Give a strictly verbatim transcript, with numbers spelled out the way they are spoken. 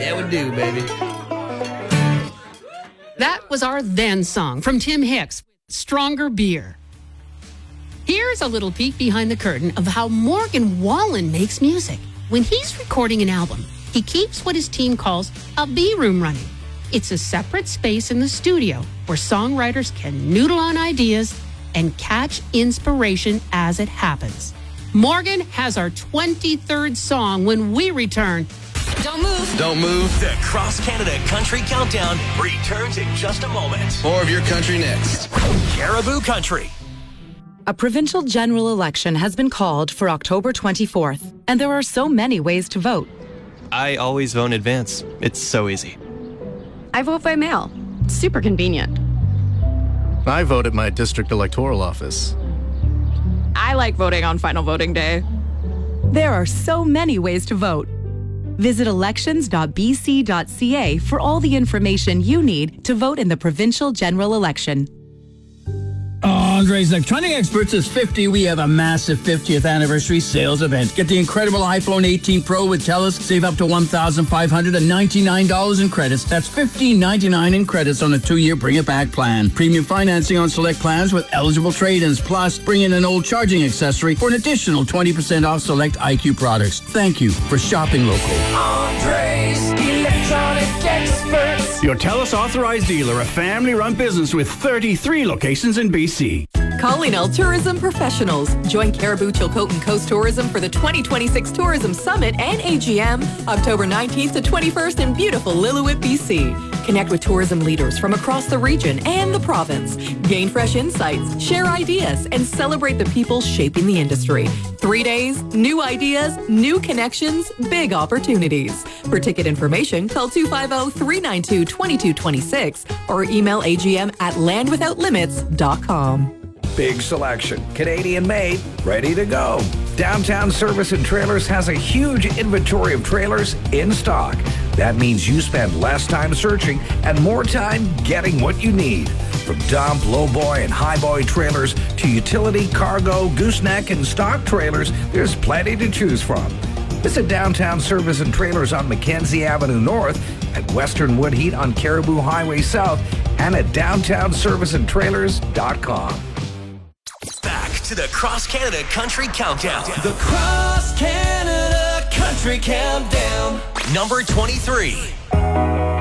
That would do, baby. That was our Then song from Tim Hicks, Stronger Beer. Here's a little peek behind the curtain of how Morgan Wallen makes music. When he's recording an album, he keeps what his team calls a B-room running. It's a separate space in the studio where songwriters can noodle on ideas and catch inspiration as it happens. Morgan has our twenty-third song when we return. Don't move. Don't move. The Cross Canada Country Countdown returns in just a moment. More of your country next. Caribou Country. A provincial general election has been called for October twenty-fourth, and there are so many ways to vote. I always vote in advance. It's so easy. I vote by mail. It's super convenient. I vote at my district electoral office. I like voting on final voting day. There are so many ways to vote. Visit elections dot b c dot c a for all the information you need to vote in the provincial general election. Andre's Electronic Experts is fifty. We have a massive fiftieth anniversary sales event. Get the incredible iPhone eighteen Pro with TELUS. Save up to one thousand five hundred ninety-nine dollars in credits. That's fifteen ninety-nine in credits on a two-year Bring It Back plan. Premium financing on select plans with eligible trade-ins. Plus, bring in an old charging accessory for an additional twenty percent off select I Q products. Thank you for shopping local. Andre's Electronic Experts. Your TELUS authorized dealer, a family-run business with thirty-three locations in B C. Collinell Tourism Professionals. Join Caribou Chilcotin Coast Tourism for the twenty twenty-six Tourism Summit and A G M, October nineteenth to twenty-first in beautiful Lillooet, B C. Connect with tourism leaders from across the region and the province. Gain fresh insights, share ideas, and celebrate the people shaping the industry. Three days, new ideas, new connections, big opportunities. For ticket information, call two five zero, three nine two, two two two six or email A G M at land without limits dot com. Big selection, Canadian made, ready to go. Downtown Service and Trailers has a huge inventory of trailers in stock. That means you spend less time searching and more time getting what you need. From dump, lowboy, and highboy trailers to utility, cargo, gooseneck, and stock trailers, there's plenty to choose from. Visit Downtown Service and Trailers on Mackenzie Avenue North, at Western Woodheat on Caribou Highway South, and at downtown service and trailers dot com. Back to the Cross Canada Country Countdown. The Cross Canada Country Countdown. Number twenty-three.